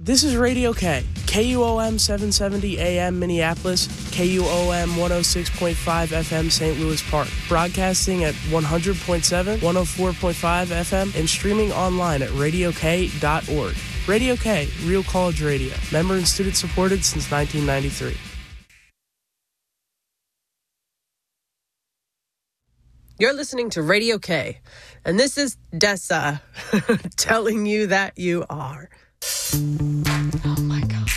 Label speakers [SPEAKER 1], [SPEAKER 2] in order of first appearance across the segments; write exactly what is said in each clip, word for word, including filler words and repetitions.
[SPEAKER 1] This is Radio K, K U O M seven seventy A M Minneapolis, K U O M one oh six point five F M Saint Louis Park, broadcasting at one hundred point seven, one oh four point five F M, and streaming online at radio k dot org. Radio K, Real College Radio, member and student supported since nineteen ninety-three. You're listening to Radio K, and this is Dessa telling you that you are.
[SPEAKER 2] Oh my god.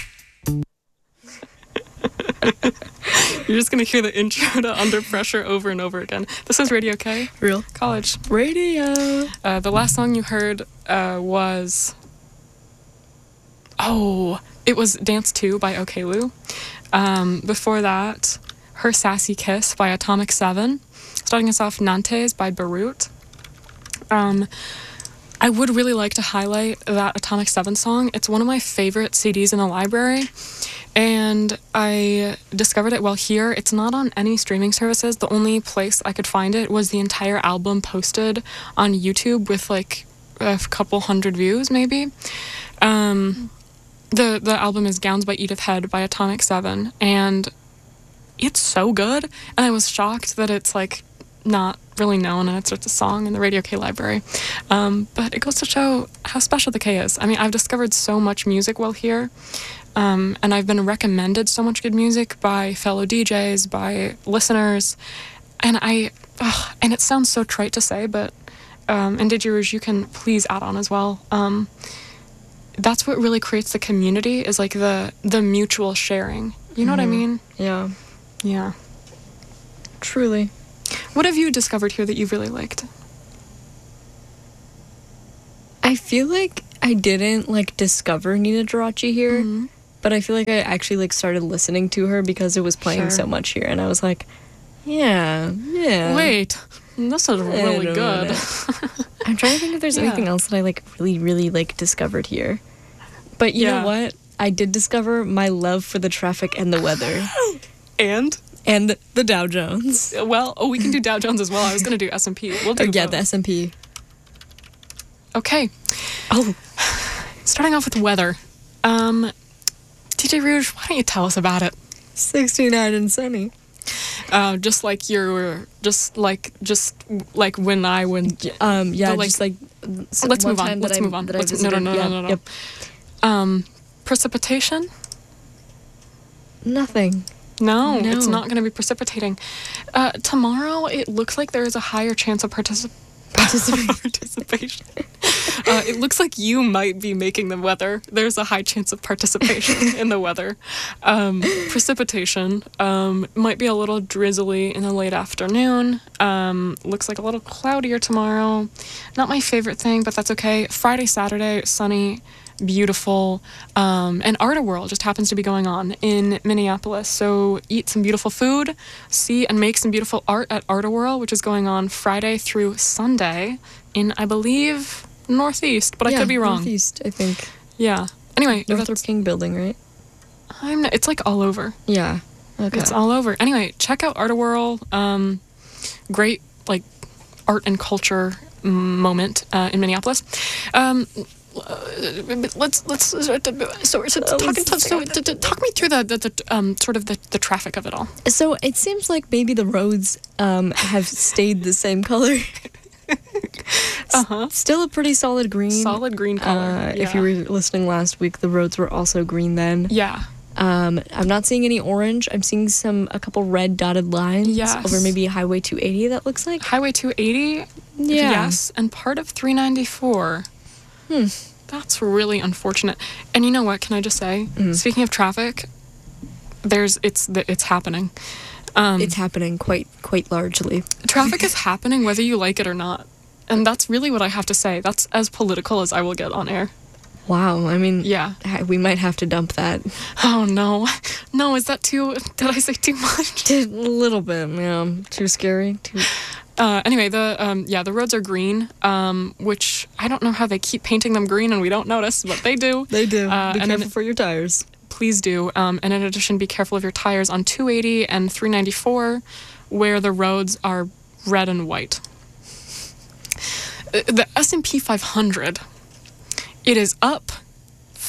[SPEAKER 2] You're just going to hear the intro to Under Pressure over and over again. This is Radio K.
[SPEAKER 3] Real
[SPEAKER 2] College
[SPEAKER 3] Radio.
[SPEAKER 2] Uh, the last song you heard uh, was... Oh, it was Dance two by Okelu. Um, before that, Her Sassy Kiss by Atomic seven. Starting us off, Nantes by Beirut. Um... I would really like to highlight that Atomic seven song. It's one of my favorite C Ds in the library, and I discovered it while here. It's not on any streaming services. The only place I could find it was the entire album posted on YouTube with like a couple hundred views, maybe. Um, the, the album is Gowns by Edith Head by Atomic seven, and it's so good, and I was shocked that it's like not really known and it's just a song in the Radio K library, um, but it goes to show how special the K is. I mean, I've discovered so much music while here, um, and I've been recommended so much good music by fellow D Js, by listeners, and I ugh, and it sounds so trite to say, but um, and Digi Rouge, you can please add on as well. Um, that's what really creates the community, is like the the mutual sharing. You know mm-hmm. what I mean?
[SPEAKER 3] Yeah.
[SPEAKER 2] Yeah.
[SPEAKER 3] Truly.
[SPEAKER 2] What have you discovered here that you've really liked?
[SPEAKER 3] I feel like I didn't, like, discover Nina Geraci here, mm-hmm. but I feel like I actually, like, started listening to her because it was playing sure. so much here, and I was like, yeah, yeah.
[SPEAKER 2] Wait, this is really good.
[SPEAKER 3] I'm trying to think if there's yeah. anything else that I, like, really, really, like, discovered here. But you yeah. know what? I did discover my love for the traffic and the weather.
[SPEAKER 2] And?
[SPEAKER 3] And the Dow Jones.
[SPEAKER 2] Well, oh, we can do Dow Jones as well. I was going to do S and P. We'll do
[SPEAKER 3] oh, yeah,
[SPEAKER 2] both.
[SPEAKER 3] the S and P.
[SPEAKER 2] Okay.
[SPEAKER 3] Oh.
[SPEAKER 2] Starting off with weather. Um, D J Rouge, why don't you tell us about it?
[SPEAKER 3] sixty-nine and sunny.
[SPEAKER 2] Uh, just like you're, just like, just like when I, when...
[SPEAKER 3] Um, yeah,
[SPEAKER 2] the, like,
[SPEAKER 3] just like...
[SPEAKER 2] Let's move on. Let's
[SPEAKER 3] I,
[SPEAKER 2] move on. Let's, no, no, no,
[SPEAKER 3] yeah,
[SPEAKER 2] no, no, no.
[SPEAKER 3] Yep.
[SPEAKER 2] Um, precipitation?
[SPEAKER 3] Nothing.
[SPEAKER 2] No,
[SPEAKER 3] no,
[SPEAKER 2] it's not going to be precipitating. Uh, tomorrow, it looks like there is a higher chance of particip- participation. uh, it looks like you might be making the weather. There's a high chance of participation in the weather. Um, precipitation um, might be a little drizzly in the late afternoon. Um, looks like a little cloudier tomorrow. Not my favorite thing, but that's okay. Friday, Saturday, sunny, beautiful, um, and Art World just happens to be going on in Minneapolis. So eat some beautiful food, see and make some beautiful art at Art World, which is going on Friday through Sunday in, I believe, Northeast, but
[SPEAKER 3] yeah,
[SPEAKER 2] I could be wrong.
[SPEAKER 3] Northeast, I think.
[SPEAKER 2] Yeah. Anyway,
[SPEAKER 3] Northrop King Building, right?
[SPEAKER 2] I'm not, it's like all over.
[SPEAKER 3] Yeah. Okay.
[SPEAKER 2] It's all over. Anyway, check out Art World. Um, great like art and culture moment uh, in Minneapolis. Um, Uh, let's let's so, so, so, so, talk, so, so, talk me through the, the, the um sort of the, the traffic of it all.
[SPEAKER 3] So it seems like maybe the roads um have stayed the same color.
[SPEAKER 2] uh-huh.
[SPEAKER 3] Still a pretty solid green.
[SPEAKER 2] Solid green color.
[SPEAKER 3] Uh,
[SPEAKER 2] yeah.
[SPEAKER 3] If you were listening last week, the roads were also green then.
[SPEAKER 2] Yeah.
[SPEAKER 3] Um, I'm not seeing any orange. I'm seeing some a couple red dotted lines
[SPEAKER 2] yes.
[SPEAKER 3] over maybe Highway two eighty. That looks like
[SPEAKER 2] Highway two eighty.
[SPEAKER 3] Yeah.
[SPEAKER 2] Yes, and part of three ninety-four.
[SPEAKER 3] Hmm.
[SPEAKER 2] That's really unfortunate. And you know what? Can I just say?
[SPEAKER 3] Mm.
[SPEAKER 2] Speaking of traffic, there's it's it's happening. Um,
[SPEAKER 3] it's happening quite quite largely.
[SPEAKER 2] Traffic is happening whether you like it or not, and that's really what I have to say. That's as political as I will get on air.
[SPEAKER 3] Wow. I mean,
[SPEAKER 2] yeah,
[SPEAKER 3] we might have to dump that.
[SPEAKER 2] Oh no, no! Is that too? Did I say too much?
[SPEAKER 3] A little bit. Yeah. Too scary. Too.
[SPEAKER 2] Uh, anyway, the um, yeah, the roads are green, um, which I don't know how they keep painting them green and we don't notice, but they do.
[SPEAKER 3] They do.
[SPEAKER 2] Uh,
[SPEAKER 3] be
[SPEAKER 2] and
[SPEAKER 3] careful
[SPEAKER 2] in,
[SPEAKER 3] for your tires.
[SPEAKER 2] Please do. Um, and in addition, be careful of your tires on two eighty and three ninety-four, where the roads are red and white. The S and P five hundred, it is up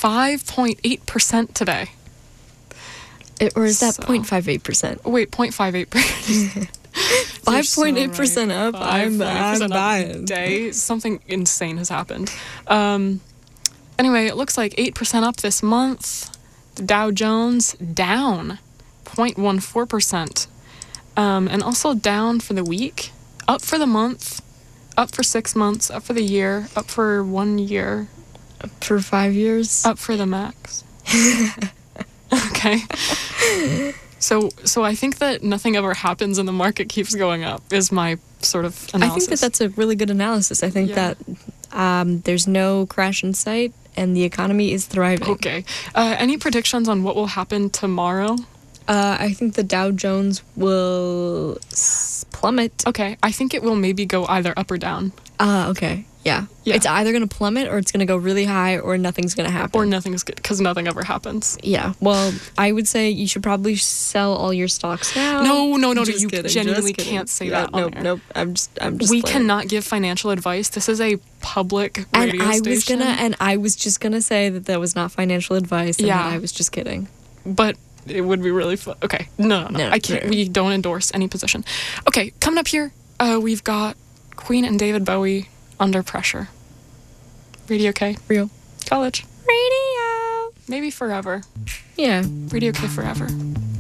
[SPEAKER 2] five point eight percent today.
[SPEAKER 3] It, or is that
[SPEAKER 2] So-
[SPEAKER 3] zero point five eight percent?
[SPEAKER 2] Wait, zero point five eight percent.
[SPEAKER 3] five point eight percent up. I'm, I'm buying.
[SPEAKER 2] Day. Something insane has happened. Um, anyway, it looks like eight percent up this month. The Dow Jones down zero point one four percent. Um, and also down for the week. Up for the month. Up for six months. Up for the year. Up for one year.
[SPEAKER 3] For five years?
[SPEAKER 2] Up for the max. Okay. So so I think that nothing ever happens and the market keeps going up is my sort of analysis.
[SPEAKER 3] I think that that's a really good analysis. I think
[SPEAKER 2] Yeah.
[SPEAKER 3] that um, there's no crash in sight and the economy is thriving.
[SPEAKER 2] Okay. Uh, any predictions on what will happen tomorrow?
[SPEAKER 3] Uh, I think the Dow Jones will s- plummet.
[SPEAKER 2] Okay. I think it will maybe go either up or down.
[SPEAKER 3] Ah, okay. Yeah.
[SPEAKER 2] Yeah.
[SPEAKER 3] It's either going to plummet or it's going to go really high or nothing's going to happen.
[SPEAKER 2] Or nothing's good because nothing ever happens.
[SPEAKER 3] Yeah. Well, I would say you should probably sell all your stocks now.
[SPEAKER 2] No, no, no,
[SPEAKER 3] Just
[SPEAKER 2] you
[SPEAKER 3] kidding,
[SPEAKER 2] genuinely
[SPEAKER 3] just kidding.
[SPEAKER 2] can't say
[SPEAKER 3] Yeah,
[SPEAKER 2] that on
[SPEAKER 3] Nope,
[SPEAKER 2] air.
[SPEAKER 3] nope. I'm just, I'm just.
[SPEAKER 2] We
[SPEAKER 3] playing.
[SPEAKER 2] cannot give financial advice. This is a public
[SPEAKER 3] And
[SPEAKER 2] radio
[SPEAKER 3] I
[SPEAKER 2] station.
[SPEAKER 3] was gonna, and I was just gonna say that that was not financial advice. And
[SPEAKER 2] Yeah.
[SPEAKER 3] that I was just kidding.
[SPEAKER 2] But it would be really fun. Okay. No, no, no.
[SPEAKER 3] No,
[SPEAKER 2] I can't.
[SPEAKER 3] no.
[SPEAKER 2] We don't endorse any position. Okay. Coming up here, uh, we've got Queen and David Bowie, Under Pressure. Radio K.
[SPEAKER 3] Real.
[SPEAKER 2] College.
[SPEAKER 3] Radio.
[SPEAKER 2] Maybe forever.
[SPEAKER 3] Yeah.
[SPEAKER 2] Radio K forever.